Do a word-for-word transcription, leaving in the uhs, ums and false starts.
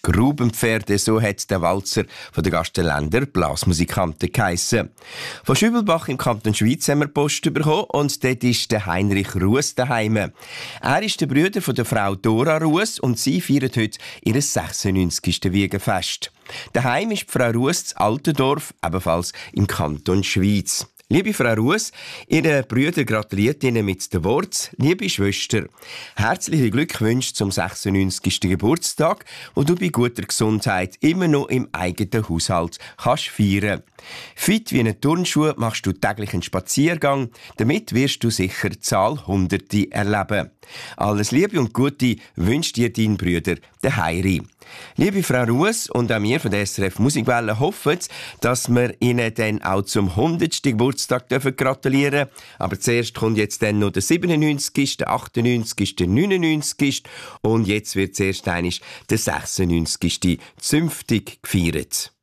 Grubenpferde, so hat der Walzer von der Gastenländer Blasmusikanten geheissen. Von Schübelbach im Kanton Schwyz haben wir Post bekommen und dort ist der Heinrich Ruess daheim. Er ist der Bruder von der Frau Dora Ruess und sie feiert heute ihr sechsundneunzigsten Wiegenfest. Daheim ist Frau Ruess zu Altendorf, ebenfalls im Kanton Schwyz. Liebe Frau Ruess, Ihr Bruder gratuliert Ihnen mit den Worten, liebe Schwester, herzliche Glückwünsche zum sechsundneunzigsten Geburtstag, wo du bei guter Gesundheit immer noch im eigenen Haushalt kannst feiern. Fit wie eine Turnschuhe machst du täglich einen Spaziergang, damit wirst du sicher Zahl Hunderte erleben. Alles Liebe und Gute wünscht dir dein Bruder, der Heiri. Liebe Frau Ruess und auch wir von der S R F Musikwelle hoffen, dass wir Ihnen dann auch zum hundertsten Geburtstag gratulieren dürfen. Aber zuerst kommt jetzt dann noch der siebenundneunzigste, achtundneunzigste, neunundneunzigste und jetzt wird zuerst einmal der sechsundneunzigste zünftig gefeiert.